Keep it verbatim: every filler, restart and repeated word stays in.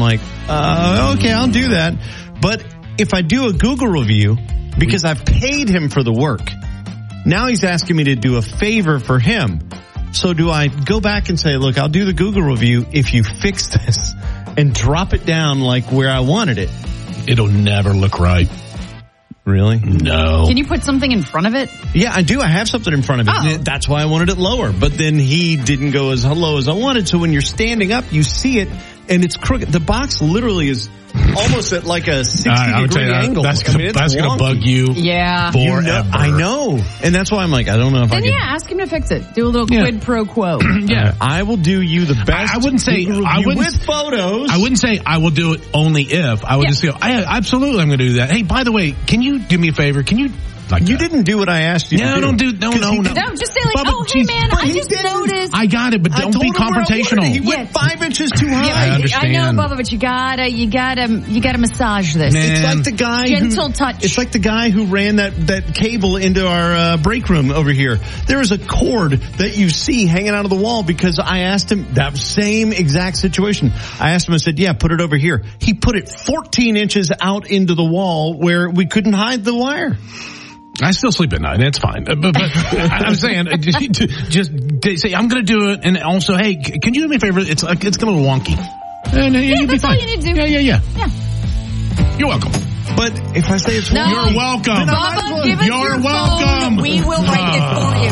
like, uh, okay, I'll do that. But if I do a Google review, because I've paid him for the work, now he's asking me to do a favor for him. So do I go back and say, look, I'll do the Google review if you fix this and drop it down like where I wanted it? It'll never look right. Really? No. Can you put something in front of it? Yeah, I do. I have something in front of it. Oh. That's why I wanted it lower. But then he didn't go as low as I wanted. So when you're standing up, you see it, and it's crooked. The box literally is almost at like a sixty I, I would degree tell you, angle. That's I mean, going to bug you. Yeah. Forever. You know, I know. And that's why I'm like, I don't know if Then I can. yeah, ask him to fix it. Do a little Yeah. quid pro quo. Yeah. I will do you the best. I, I wouldn't say Google I review wouldn't with photos. I wouldn't say I will do it only if. I would Yeah. just go, I, absolutely, I'm going to do that. Hey, by the way, can you do me a favor? Can you? Like You that? didn't do what I asked you No, to do. don't do- no, 'Cause no, he- no. No, just say like, Bubba, oh, hey geez, man, but I he just didn't. noticed. I got it, but I don't told be him where I wanted it. confrontational. He went Yeah. five inches too high. Yeah, I I understand. know, Bubba, but you gotta, you gotta, you gotta massage this. Nah. It's like the guy Gentle who, touch. It's like the guy who ran that, that cable into our uh, break room over here. There is a cord that you see hanging out of the wall because I asked him that same exact situation. I asked him, I said, yeah, put it over here. He put it fourteen inches out into the wall where we couldn't hide the wire. I still sleep at night. That's fine. Uh, But, but I'm saying, uh, just, just say, I'm going to do it. And also, hey, c- can you do me a favor? It's like, it's going to be wonky. And, uh, Yeah, you'll be that's all fine. you need to do. Yeah, yeah, yeah. Yeah. You're welcome. But if I say it's No. wrong, You're welcome. then I might as Bubba, well- give us You're your welcome. phone. We will write it for you.